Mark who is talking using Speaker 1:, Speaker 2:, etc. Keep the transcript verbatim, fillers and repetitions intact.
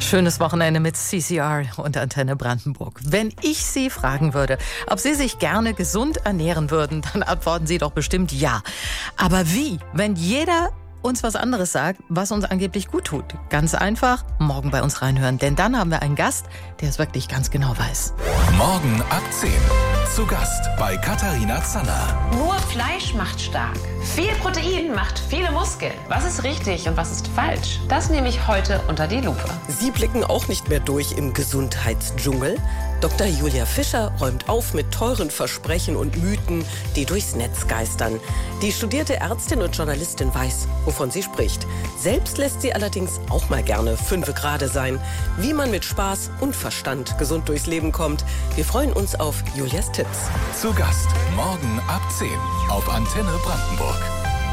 Speaker 1: Schönes Wochenende mit C C R und Antenne Brandenburg. Wenn ich Sie fragen würde, ob Sie sich gerne gesund ernähren würden, dann antworten Sie doch bestimmt ja. Aber wie? Wenn jeder uns was anderes sagt, was uns angeblich gut tut. Ganz einfach, morgen bei uns reinhören, denn dann haben wir einen Gast, der es wirklich ganz genau weiß.
Speaker 2: Morgen ab zehn. Zu Gast bei Katharina Zanner.
Speaker 3: Nur Fleisch macht stark. Viel Protein macht viele Muskeln. Was ist richtig und was ist falsch? Das nehme ich heute unter die Lupe.
Speaker 4: Sie blicken auch nicht mehr durch im Gesundheitsdschungel. Doktor Julia Fischer räumt auf mit teuren Versprechen und Mythen, die durchs Netz geistern. Die studierte Ärztin und Journalistin weiß, wovon sie spricht. Selbst lässt sie allerdings auch mal gerne fünfe gerade sein. Wie man mit Spaß und Verstand gesund durchs Leben kommt. Wir freuen uns auf Julias Tipps.
Speaker 2: Zu Gast morgen ab zehn auf Antenne Brandenburg.